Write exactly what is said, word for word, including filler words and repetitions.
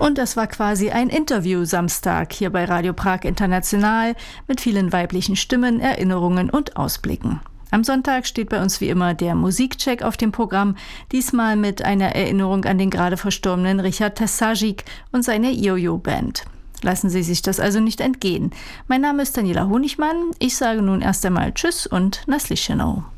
Und das war quasi ein Interview Samstag hier bei Radio Prag International mit vielen weiblichen Stimmen, Erinnerungen und Ausblicken. Am Sonntag steht bei uns wie immer der Musikcheck auf dem Programm, diesmal mit einer Erinnerung an den gerade verstorbenen Richard Tersagic und seine Jojo-Band. Lassen Sie sich das also nicht entgehen. Mein Name ist Daniela Honigmann. Ich sage nun erst einmal Tschüss und Naslischenau.